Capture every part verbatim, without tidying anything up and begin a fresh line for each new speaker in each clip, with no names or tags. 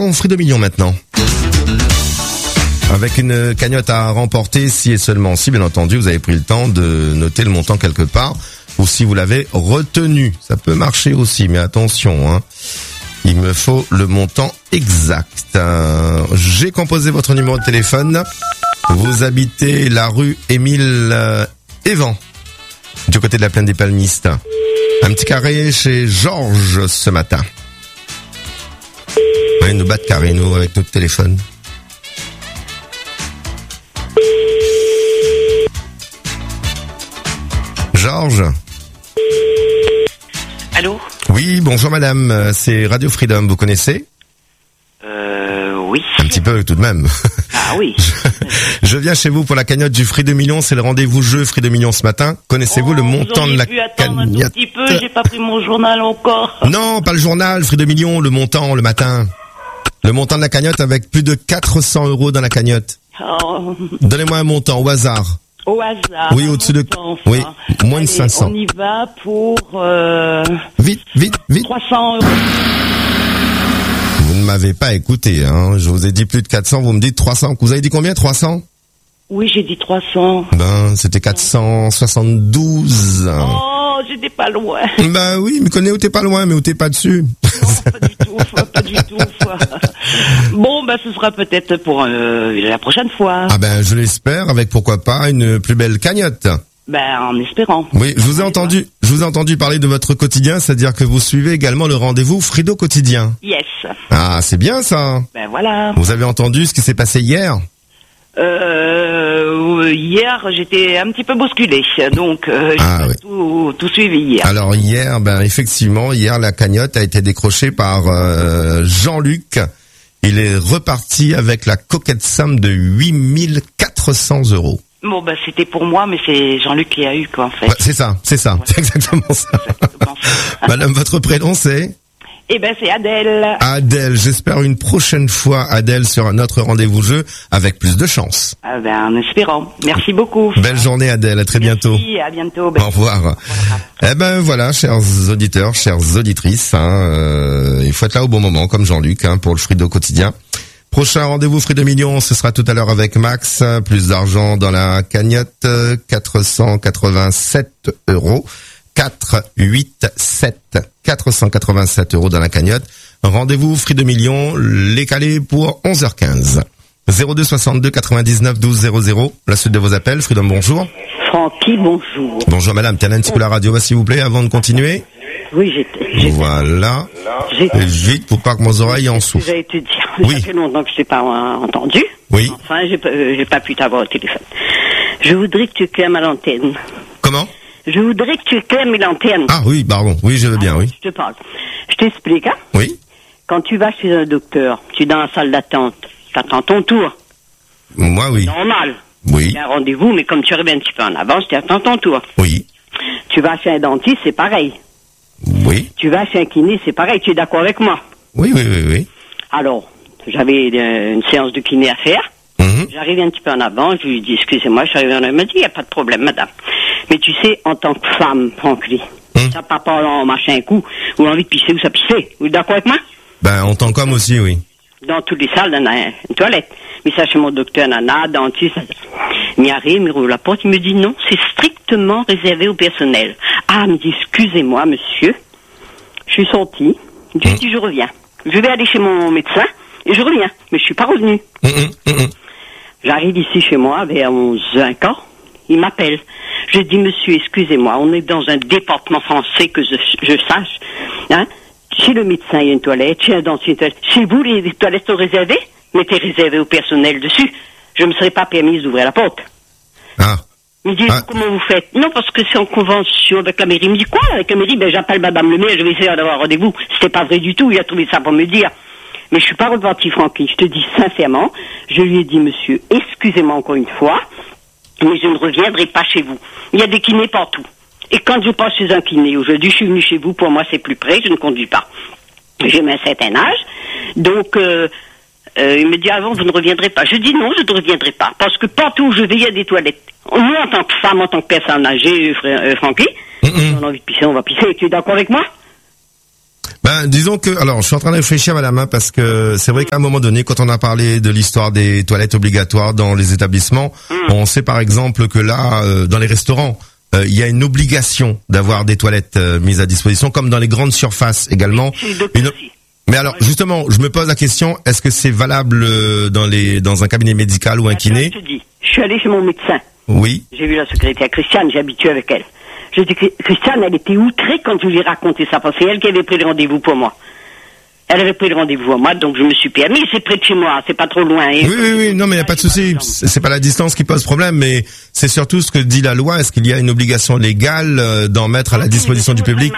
parlons Frigo de millions maintenant. Avec une cagnotte à remporter, si et seulement si, bien entendu, vous avez pris le temps de noter le montant quelque part, ou si vous l'avez retenu. Ça peut marcher aussi, mais attention, hein. Il me faut le montant exact. Euh, j'ai composé votre numéro de téléphone. Vous habitez la rue Émile euh, Evan, du côté de la plaine des Palmistes. Un petit carré chez Georges ce matin. Oui, nous battent carré, nous, avec notre téléphone. Georges.
Allô ?
Oui, bonjour madame, c'est Radio Freedom, vous connaissez ?
Euh, oui.
Un petit peu tout de même.
Ah oui.
je, je viens chez vous pour la cagnotte du Frigo de millions, c'est le rendez-vous jeu Frigo de millions ce matin. Connaissez-vous
oh,
le montant de la
pu attendre un
cagnotte ?
tout petit peu, j'ai pas pris mon journal encore.
Non, pas le journal, Frigo de millions, le montant le matin. Le montant de la cagnotte avec plus de quatre cents euros dans la cagnotte.
Oh.
Donnez-moi un montant au hasard.
Au hasard.
Oui, au-dessus de...
Enfin.
Oui, moins
Allez,
de cinq cents.
On y va pour... Euh...
Vite, vite, vite.
trois cents euros.
Vous ne m'avez pas écouté, hein. Je vous ai dit plus de quatre cents, vous me dites trois cents. Vous avez dit combien, trois cents ?
Oui, j'ai dit trois cents.
Ben, c'était quatre cent soixante-douze.
Oh, j'étais pas loin.
Ben oui, me connais où t'es pas loin, mais où t'es pas dessus.
Non, pas du tout, pas du tout. Bon, ben, ce sera peut-être pour euh, la prochaine fois.
Ah ben, je l'espère, avec pourquoi pas une plus belle cagnotte.
Ben, en espérant.
Oui, je vous ai entendu, je vous ai entendu parler de votre quotidien, c'est-à-dire que vous suivez également le rendez-vous Frigo quotidien.
Yes.
Ah, c'est bien ça.
Ben voilà.
Vous avez entendu ce qui s'est passé hier ?
Euh, hier, j'étais un petit peu bousculé, donc euh, j'ai
Ah,
pas
oui.
tout, tout suivi hier.
Alors hier, ben effectivement, hier la cagnotte a été décrochée par euh, Jean-Luc. Il est reparti avec la coquette somme de huit mille quatre cents euros.
Bon, ben c'était pour moi, mais c'est Jean-Luc qui a eu, quoi, en fait.
Ouais, c'est ça, c'est ça,
Ouais.
c'est exactement ça.
Exactement ça.
Madame, votre prénom c'est ?
Eh ben, c'est Adèle.
Adèle. J'espère une prochaine fois, Adèle, sur un autre rendez-vous jeu avec plus de chance.
Ah ben, en espérant. Merci beaucoup.
Belle journée, Adèle. À très bientôt.
Merci, à bientôt. Ben,
Au revoir. Eh ben voilà, chers auditeurs, chères auditrices, hein, euh, il faut être là au bon moment, comme Jean-Luc, hein, pour le Frigo quotidien. Prochain rendez-vous Frigo millions, ce sera tout à l'heure avec Max. Plus d'argent dans la cagnotte, quatre cent quatre-vingt-sept euros. quatre, huit, sept, quatre cent quatre-vingt-sept euros dans la cagnotte. Rendez-vous Frigo millions, les calés pour onze heures quinze. zéro deux soixante-deux quatre-vingt-dix-neuf douze zéro zéro. La suite de vos appels. Freedom, bonjour.
Francky, bonjour.
Bonjour madame, tenez un petit peu la radio, s'il vous plaît, avant de continuer.
Oui, j'étais. j'étais-
Voilà.
j'étais-
Et vite pour pas que mes oreilles en souffrent.
J'allais te dire.
Oui.
Ça fait longtemps que je t'ai pas euh, entendu.
Oui.
Enfin, j'ai pas, euh, j'ai pas pu t'avoir au téléphone. Je voudrais que tu clames à l'antenne.
Comment ?
Je voudrais que tu clames à l'antenne.
Ah oui, pardon. Oui, je veux bien, oui.
Je te parle. Je t'explique, hein.
Oui.
Quand tu vas chez un docteur, tu es dans la salle d'attente, t'attends ton tour.
Moi, oui.
Normal.
Oui.
Il y a un rendez-vous, mais comme tu arrives un petit peu en avance, tu attends ton tour.
Oui.
Tu vas chez un dentiste, c'est pareil.
Oui.
Tu vas chez un kiné, c'est pareil. Tu es d'accord avec moi?
Oui, oui, oui, oui.
Alors, j'avais euh, une séance de kiné à faire.
Mhm.
J'arrive un petit peu en avant, je lui dis, excusez-moi, je suis arrivé en avant. Elle me dit, il n'y a pas de problème, madame. Mais tu sais, en tant que femme, Francky,
Hum.
ça part pas en machin coup, ou envie de pisser, ou ça pisser. Vous êtes d'accord avec moi?
Ben, en tant qu'homme aussi, oui.
Dans toutes les salles, il y a une toilette. Mais ça, chez mon docteur, nana, dentiste, il arrive, il rouvre la porte, il me dit non, c'est strictement réservé au personnel. Ah, il me dit, excusez-moi, monsieur, je suis sorti, je lui dis, je reviens. Je vais aller chez mon médecin, et je reviens. Mais je suis pas revenu.
Hum, hum, hum, hum.
J'arrive ici chez moi, vers onze heures quinze, il m'appelle. Je dis, monsieur, excusez-moi, on est dans un département français que je, je sache, hein. Chez le médecin, il y a une toilette. Chez un dentiste, une toilette. Chez vous, les, les toilettes sont réservées? Mettez réservé au personnel dessus. Je ne me serais pas permise d'ouvrir la porte.
Ah.
Il me dit,
Ah.
comment vous faites? Non, parce que c'est en convention avec la mairie. Il me dit, quoi, avec la mairie? Ben, j'appelle madame le maire, je vais essayer d'avoir rendez-vous. C'était pas vrai du tout, il a trouvé ça pour me dire. Mais je suis pas reparti, Francky. Je te dis sincèrement, je lui ai dit, monsieur, excusez-moi encore une fois, mais je ne reviendrai pas chez vous. Il y a des kinés partout. Et quand je passe chez un kiné, aujourd'hui, je suis venu chez vous, pour moi, c'est plus près, je ne conduis pas. J'ai un certain âge, donc euh, euh, il me dit, avant, vous ne reviendrez pas. Je dis, non, je ne reviendrai pas, parce que partout où je vais, il y a des toilettes. Nous, en tant que femme, en tant que personne âgée, euh, euh, Francky,
Mm-mm.
si on a envie de pisser, on va pisser. Tu es d'accord avec moi?
Ben, disons que, alors, je suis en train de réfléchir, madame, hein, parce que c'est vrai qu'à un moment donné, quand on a parlé de l'histoire des toilettes obligatoires dans les établissements, mmh. on sait par exemple que là, euh, dans les restaurants, euh, il y a une obligation d'avoir des toilettes euh, mises à disposition, comme dans les grandes surfaces également. Une... Mais alors, justement, je me pose la question, est-ce que c'est valable euh, dans les dans un cabinet médical ou un kiné?
Je te dis, je suis allé chez mon médecin.
Oui.
J'ai vu la secrétaire Christiane, j'ai habitué avec elle. Je dis, Christiane, elle était outrée quand je lui ai raconté ça, parce que c'est elle qui avait pris le rendez-vous pour moi. Elle avait pris le rendez-vous pour moi, donc je me suis permis, c'est près de chez moi, c'est pas trop loin.
Et oui, oui, oui, non, mais il n'y a pas de souci. C'est pas la distance qui pose problème, mais c'est surtout ce que dit la loi. Est-ce qu'il y a une obligation légale d'en mettre à la disposition du public?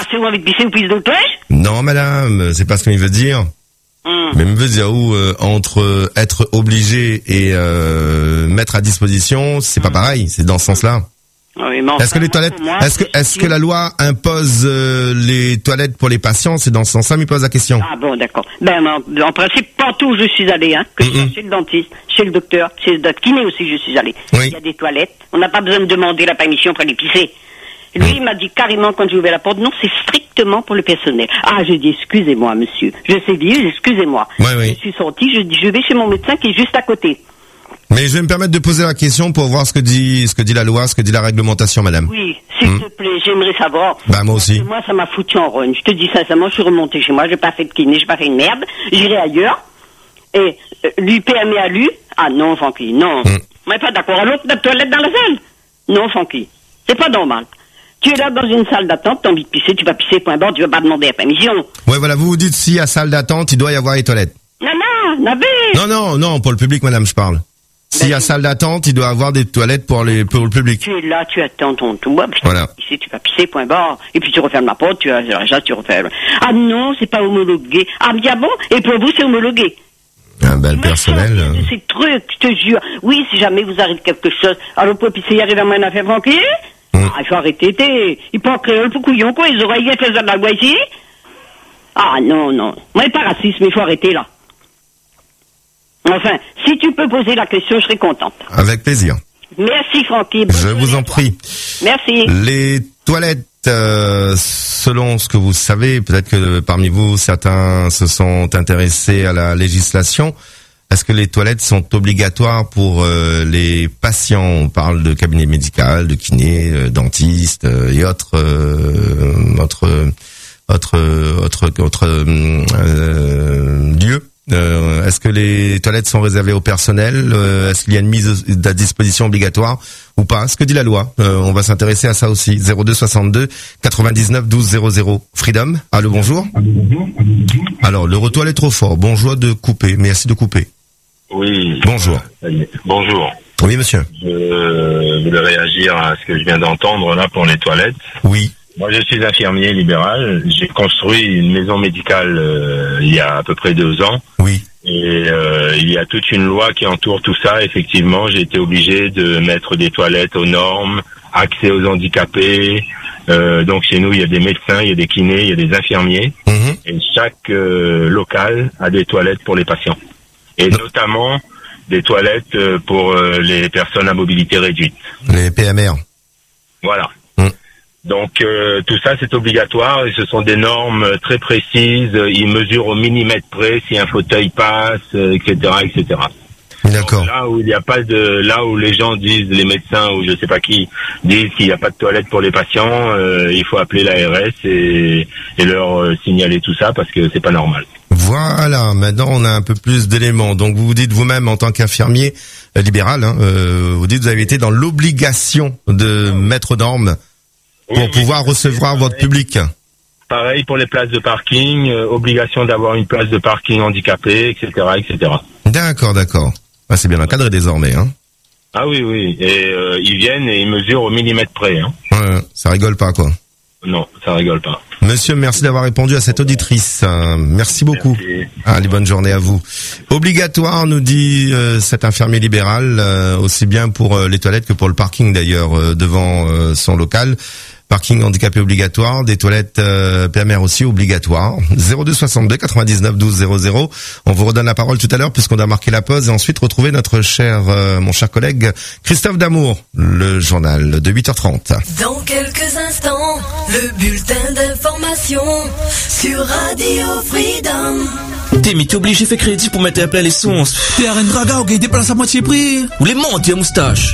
Non, madame, c'est pas ce qu'il veut dire. Hum. Mais il veut dire où, euh, entre être obligé et euh, mettre à disposition, c'est hum. pas pareil, c'est dans ce sens-là.
Oui,
enfin, est-ce que les toilettes, moi, est-ce que, est-ce que la loi impose euh, les toilettes pour les patients? C'est dans ce sens-là, il pose la question.
Ah bon, d'accord. Ben, en, en principe, partout où je suis allé, hein, que mm-hmm. je chez le dentiste, chez le docteur, chez le kiné aussi, je suis allé. Oui. Il y a des toilettes. On n'a pas besoin de demander la permission pour aller pisser. Lui, mm. il m'a dit carrément quand j'ai ouvert la porte, non, c'est strictement pour le personnel. Ah, j'ai dit, excusez-moi, monsieur. Je sais bien, excusez-moi.
Oui, oui.
Je suis sortie, je dis, je vais chez mon médecin qui est juste à côté.
Mais je vais me permettre de poser la question pour voir ce que dit ce que dit la loi, ce que dit la réglementation, madame.
Oui, s'il mmh. te plaît, j'aimerais savoir.
Bah moi aussi.
Moi, ça m'a foutu en rogne. Je te dis sincèrement, je suis remontée chez moi, j'ai pas fait de kiné, j'ai pas fait de merde, j'irai ailleurs. Et euh, lui P M E à lui, ah non, Francky, non. Mmh. Mais pas d'accord. À l'autre, la toilette dans la salle. Non, Francky, c'est pas normal. Tu es là dans une salle d'attente, t'as envie de pisser, tu vas pisser, point barre, tu vas pas demander la permission.
Ouais, voilà, vous vous dites si à salle d'attente, il doit y avoir les toilettes.
Non, non, n'avez.
Non, non, non, pour le public, madame, je parle. S'il y a salle d'attente, il doit avoir des toilettes pour les pour le public.
Tu es là, tu attends ton tour, puis
voilà.
Tu, pisser, tu vas pisser, point barre, et puis tu refermes la porte, tu as ça, tu refermes. Ah non, c'est pas homologué. Ah bien bon, et pour vous c'est homologué.
Ah ben le personnel.
Euh... Ces trucs, je te jure. Oui, si jamais vous arrive quelque chose, alors pour pisser, il arrive à moi une affaire Francky. Hum. Ah, il faut arrêter, t'es. Il peut en créole pour couillon, quoi, les oreilles faisaient de la loi ici. Ah non, non. Moi, pas raciste, mais il faut arrêter là. Enfin, si tu peux poser la question, je serai contente.
Avec plaisir.
Merci, Francky.
Je vous en prie.
Merci.
Les toilettes, euh, selon ce que vous savez, peut-être que parmi vous, certains se sont intéressés à la législation. Est-ce que les toilettes sont obligatoires pour euh, les patients? On parle de cabinet médical, de kiné, euh, dentiste euh, et autres, euh, autres, autres, autres, autres euh, lieux. Euh, est-ce que les toilettes sont réservées au personnel? euh, Est-ce qu'il y a une mise à disposition obligatoire ou pas? Ce que dit la loi, euh, on va s'intéresser à ça aussi. zéro deux soixante-deux quatre-vingt-dix-neuf douze zéro zéro. Freedom, allô, bonjour. Alors, le retour est trop fort. Bonjour de couper, merci de couper.
Oui.
Bonjour.
Bonjour.
Oui, monsieur.
Je voulais réagir à ce que je viens d'entendre là pour les toilettes.
Oui.
Moi, je suis infirmier libéral. J'ai construit une maison médicale euh, il y a à peu près deux ans.
Oui.
Et euh, il y a toute une loi qui entoure tout ça. Effectivement, j'ai été obligé de mettre des toilettes aux normes, accès aux handicapés. Euh, donc chez nous, il y a des médecins, il y a des kinés, il y a des infirmiers. Mmh. Et chaque euh, local a des toilettes pour les patients. Et non. notamment des toilettes pour euh, les personnes à mobilité réduite.
Les P M R.
Voilà. Donc euh, tout ça c'est obligatoire et ce sont des normes très précises. Ils mesurent au millimètre près si un fauteuil passe, euh, et cetera, et cetera.
D'accord.
Donc, là où il n'y a pas de, là où les gens disent, les médecins ou je sais pas qui disent qu'il n'y a pas de toilette pour les patients, euh, il faut appeler l'A R S et, et leur euh, signaler tout ça parce que c'est pas normal.
Voilà. Maintenant on a un peu plus d'éléments. Donc vous vous dites vous-même en tant qu'infirmier euh, libéral, hein, euh, vous dites vous avez été dans l'obligation de mettre aux normes. Pour oui, pouvoir oui, recevoir votre public.
Pareil pour les places de parking, euh, obligation d'avoir une place de parking handicapée, et cetera, et cetera.
D'accord, d'accord. Ah, c'est bien encadré désormais, hein.
Ah oui, oui. Et euh, ils viennent et ils mesurent au millimètre près, hein.
Ouais, ça rigole pas, quoi.
Non, ça rigole pas.
Monsieur, merci d'avoir répondu à cette auditrice. Euh, merci beaucoup. Merci. Allez, bonne journée à vous. Obligatoire, nous dit euh, cet infirmier libéral, euh, aussi bien pour euh, les toilettes que pour le parking d'ailleurs, euh, devant euh, son local. Parking handicapé obligatoire, des toilettes euh, P M R aussi obligatoires. zéro deux soixante-deux quatre-vingt-dix-neuf douze zéro zéro. On vous redonne la parole tout à l'heure puisqu'on a marqué la pause et ensuite retrouver notre cher, euh, mon cher collègue Christophe Damour, le journal de huit heures trente.
Dans quelques instants, le bulletin d'information sur Radio Freedom.
T'es mais t'es obligé de faire crédit pour mettre à plat les sons.
T'es un draga ou qui déplace à moitié prix.
Ou les montes, moustache.